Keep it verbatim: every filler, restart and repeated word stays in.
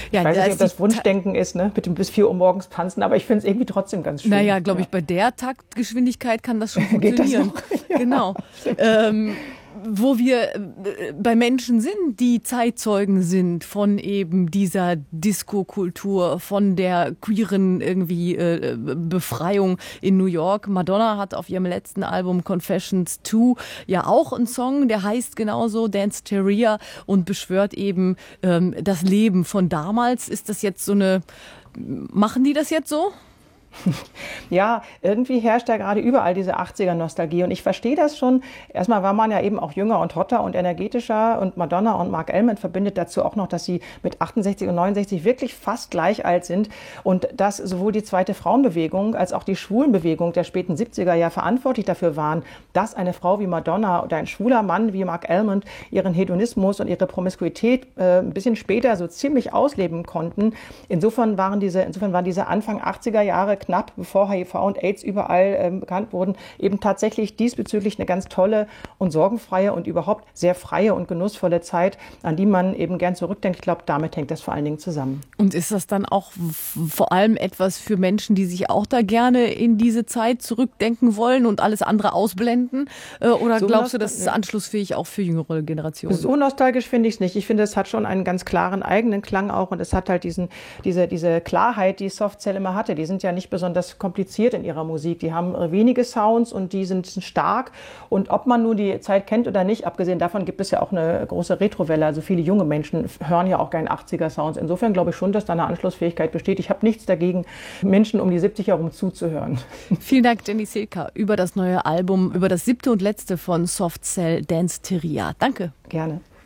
Ja, ich weiß da nicht, ob ist das die Wunschdenken ist, ne? Mit dem bis vier Uhr morgens tanzen, aber ich finde es irgendwie trotzdem ganz schön. Naja, glaube ja. ich, bei der Taktgeschwindigkeit kann das schon Geht das funktionieren. noch? Ja. Genau. Ähm, wo wir äh, bei Menschen sind, die Zeitzeugen sind von eben dieser Disco-Kultur, von der queeren irgendwie äh, Befreiung in New York. Madonna hat auf ihrem letzten Album Confessions zwei ja auch einen Song, der heißt genauso Danceteria und beschwört eben ähm, das Leben von damals. Ist das jetzt so eine, machen die das jetzt so? Ja, irgendwie herrscht da gerade überall diese achtziger-Nostalgie und ich verstehe das schon. Erstmal war man ja eben auch jünger und hotter und energetischer und Madonna und Mark Almond verbindet dazu auch noch, dass sie mit achtundsechzig und neunundsechzig wirklich fast gleich alt sind und dass sowohl die zweite Frauenbewegung als auch die Schwulenbewegung der späten siebziger ja verantwortlich dafür waren, dass eine Frau wie Madonna oder ein schwuler Mann wie Mark Almond ihren Hedonismus und ihre Promiskuität äh, ein bisschen später so ziemlich ausleben konnten. Insofern waren diese, insofern waren diese Anfang achtziger Jahre knapp bevor H I V und AIDS überall ähm, bekannt wurden, eben tatsächlich diesbezüglich eine ganz tolle und sorgenfreie und überhaupt sehr freie und genussvolle Zeit, an die man eben gern zurückdenkt. Ich glaube, damit hängt das vor allen Dingen zusammen. Und ist das dann auch vor allem etwas für Menschen, die sich auch da gerne in diese Zeit zurückdenken wollen und alles andere ausblenden? Oder so glaubst du, das ist anschlussfähig auch für jüngere Generationen? So nostalgisch finde ich es nicht. Ich finde, es hat schon einen ganz klaren eigenen Klang auch und es hat halt diesen, diese, diese Klarheit, die Soft Cell immer hatte. Die sind ja nicht besonders kompliziert in ihrer Musik. Die haben wenige Sounds und die sind stark. Und ob man nun die Zeit kennt oder nicht, abgesehen davon gibt es ja auch eine große Retrowelle. Also viele junge Menschen hören ja auch gerne achtziger-Sounds. Insofern glaube ich schon, dass da eine Anschlussfähigkeit besteht. Ich habe nichts dagegen, Menschen um die siebzig herum zuzuhören. Vielen Dank, Jenny Silka, über das neue Album, über das siebte und letzte von Soft Cell, Danceteria. Danke. Gerne.